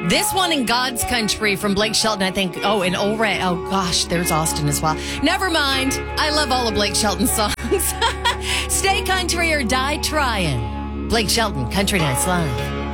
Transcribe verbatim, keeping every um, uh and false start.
This one in God's Country from Blake Shelton, I think. Oh, and Oh, Ray. Oh, gosh, there's Austin as well. Never mind. I love all of Blake Shelton's songs. Stay country or die trying. Blake Shelton, Country Nights Live.